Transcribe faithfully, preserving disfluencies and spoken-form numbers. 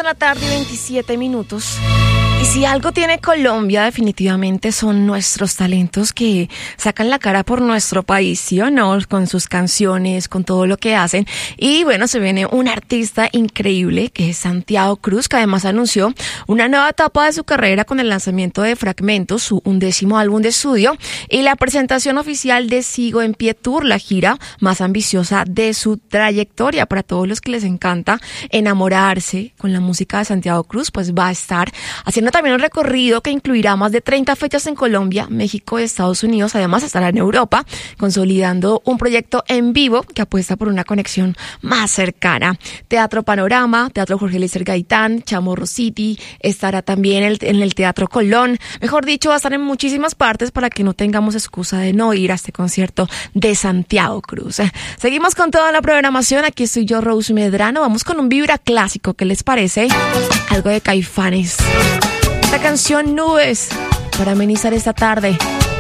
la tarde, veintisiete minutos. Y si algo tiene Colombia, definitivamente son nuestros talentos que sacan la cara por nuestro país, ¿sí o no? Con sus canciones, con todo lo que hacen. Y bueno, se viene un artista increíble que es Santiago Cruz, que además anunció una nueva etapa de su carrera con el lanzamiento de Fragmentos, su undécimo álbum de estudio, y la presentación oficial de Sigo en Pie Tour, la gira más ambiciosa de su trayectoria. Para todos los que les encanta enamorarse con la música de Santiago Cruz, pues va a estar haciendo también un recorrido que incluirá más de treinta fechas en Colombia, México y Estados Unidos. Además estará en Europa, consolidando un proyecto en vivo que apuesta por una conexión más cercana. Teatro Panorama, Teatro Jorge Eliezer Gaitán, Chamorro City, estará también el, en el Teatro Colón. Mejor dicho, va a estar en muchísimas partes para que no tengamos excusa de no ir a este concierto de Santiago Cruz. Seguimos con toda la programación. Aquí estoy yo, Rose Medrano. Vamos con un vibra clásico. ¿Qué les parece? Algo de Caifanes. Esta canción Nubes, para amenizar esta tarde.